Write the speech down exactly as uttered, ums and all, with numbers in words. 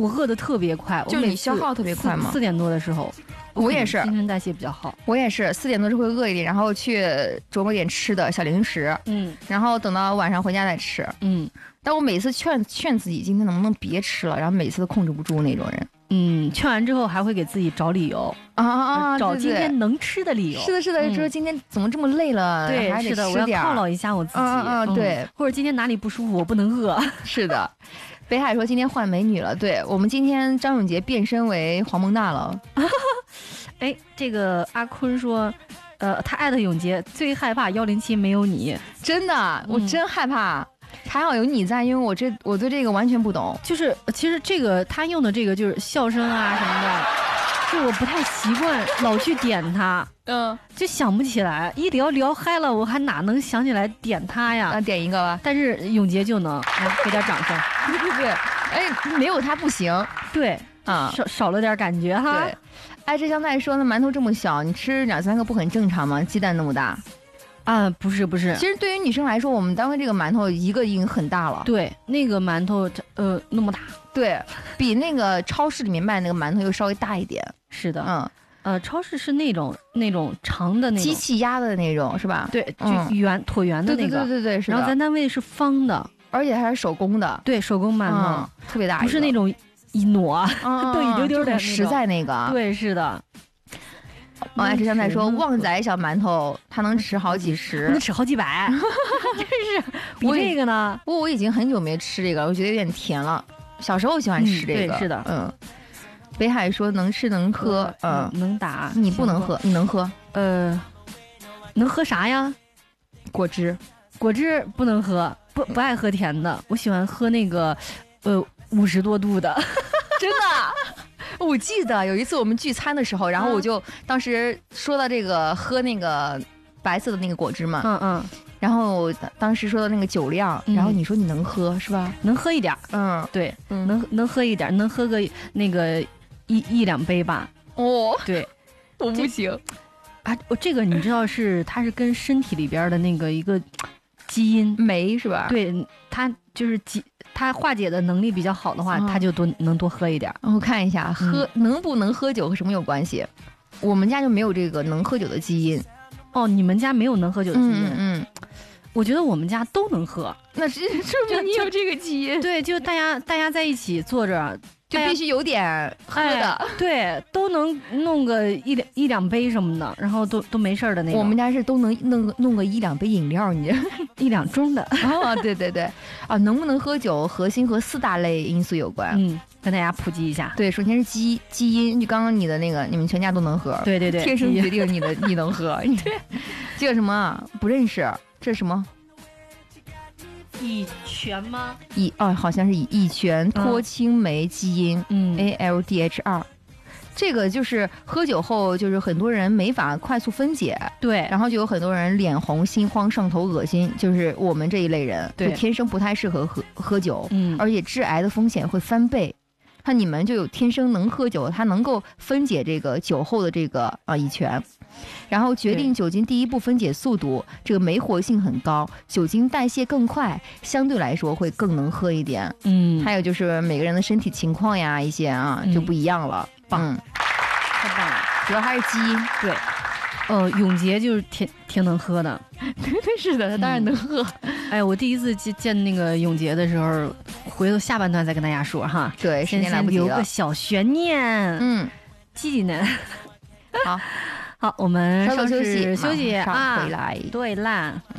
我饿的特别快， 就是你消耗特别快吗？ 四点多的时候， 我也是新陈代谢比较好。 我也是四点多就会饿一点，然后去琢磨点吃的小零食， 嗯， 然后等到晚上回家再吃， 嗯。 但我每次劝劝自己今天能不能别吃了，然后每次都控制不住那种人。 嗯，劝完之后还会给自己找理由啊啊啊！ 找今天能吃的理由。 是的，是的， 嗯、 说今天怎么这么累了， 对， 还得吃点， 是的，我要犒劳一下我自己。 嗯嗯嗯，对、 嗯，或者今天哪里不舒服，我不能饿。 是的，北海说今天换美女了，对我们今天张永杰变身为黄蒙娜了。 哎，这个阿坤说。呃，他艾特永杰最害怕幺零七没有你， 真的，我真害怕。嗯、还好有你在，因为我这我对这个完全不懂。 就是其实这个他用的这个就是笑声啊什么的，是我不太习惯老去点他，嗯，就想不起来。一聊聊嗨了，我还哪能想起来点他呀？ 那点一个吧。 但是永杰就能，来给点掌声。 对对对，哎，没有他不行。 对啊，少少了点感觉哈。 对。哎，这香菜说呢，馒头这么小，你吃两三个不很正常吗？鸡蛋那么大， 啊，不是不是。 其实对于女生来说，我们单位这个馒头一个已经很大了。 对，那个馒头呃那么大， 对比那个超市里面卖那个馒头又稍微大一点。 是的， 嗯， 呃，超市是那种那种长的那种机器压的那种是吧？ 对，就圆、嗯、椭圆的那个。 对对对对是的。 然后咱单位是方的， 而且还是手工的。 对，手工馒头、 嗯、特别大， 不是那种。一挪， 嗯、 都一丢丢的， 实在那个。 对，是的。 王爱之香菜说，旺仔小馒头他能吃好几十， 能吃好几百，真是比这个呢。 不过我已经很久没吃这个，我觉得有点甜了。小时候喜欢吃这个， 嗯、是的， 嗯。北海说能吃能喝，嗯， 能打。 你不能喝，你能喝？ 呃，能喝啥呀？ 果汁， 果汁不能喝，不不爱喝甜的，我喜欢喝那个，呃。五十多度的， 真的，我记得有一次我们聚餐的时候，然后我就当时说到这个喝那个白色的那个果汁嘛， 嗯嗯， 然后当时说到那个酒量， 嗯、 然后你说你能喝是吧？ 能喝一点， 嗯， 对， 嗯、 能能喝一点，能喝个那个一一两杯吧。 哦， 对， 我不行啊，我这个你知道是它是跟身体里边的那个一个基因酶是吧？ 对，它就是基。它化解的能力比较好的话，它、哦、就多能多喝一点。 我看一下，喝、嗯、能不能喝酒和什么有关系？我们家就没有这个能喝酒的基因。 哦，你们家没有能喝酒的基因？ 嗯嗯， 我觉得我们家都能喝。 那是证明你有这个基因。 对，就大家大家在一起坐着。 就必须有点喝的、 哎，对，都能弄个一两一两杯什么的，然后都都没事的那种。 我们家是都能弄弄个一两杯饮料，你一两盅的。 哦，对对对，啊，能不能喝酒，核心和四大类因素有关。 嗯，跟大家普及一下。 对，首先是基基因，就刚刚你的那个，你们全家都能喝。 对对对， 天生决定你的你能喝。对，这个什么不认识？这是什么？ 乙醛吗？ 乙哦，好像是乙乙醛脱氢酶基因， 嗯 ，A L D H 二，这个就是喝酒后，就是很多人没法快速分解， 对， 然后就有很多人脸红、心慌、上头、恶心，就是我们这一类人， 对， 就天生不太适合喝喝酒， 嗯， 而且致癌的风险会翻倍。那你们就有天生能喝酒，它能够分解这个酒后的这个啊乙醛。然后决定酒精第一步分解速度，这个酶活性很高，酒精代谢更快，相对来说会更能喝一点。 嗯， 还有就是每个人的身体情况呀，一些啊、嗯、就不一样了。 棒， 嗯， 太棒了， 主要还是基因。 对，呃，永杰就是挺挺能喝的， 是的，他当然能喝。 嗯、哎，我第一次见见那个永杰的时候，回头下半段再跟大家说哈。 对，时间来不及了， 留个小悬念。 嗯， 记记呢。 好。 好，我们稍作休息， 休息啊， 回来。 对啦。